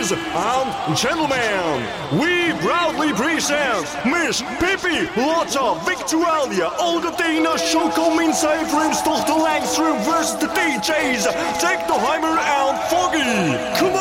Ladies and gentlemen, we proudly present Miss Pippi Lotta Victualia Alcatina Chocomin Cyfrims Tochter Langstrom versus the DJs Tech the Heimer and Foggy. Come